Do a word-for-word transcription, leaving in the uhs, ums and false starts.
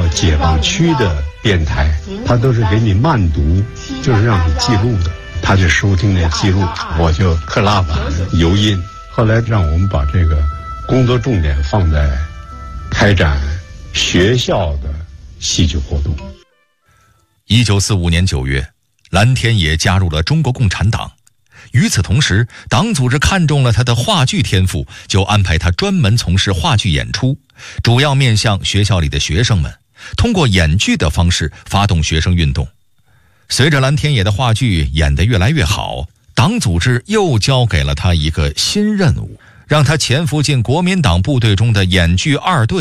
叫解放区的电台，它都是给你慢读，就是让你记录的。他就收听那记录，我就刻蜡板、油印。后来让我们把这个工作重点放在开展学校的戏剧活动。 一九四五年九月，蓝天野加入了中国共产党。与此同时，党组织看中了他的话剧天赋，就安排他专门从事话剧演出，主要面向学校里的学生们，通过演剧的方式发动学生运动。随着蓝天野的话剧演得越来越好，党组织又交给了他一个新任务，让他潜伏进国民党部队中的演剧二队。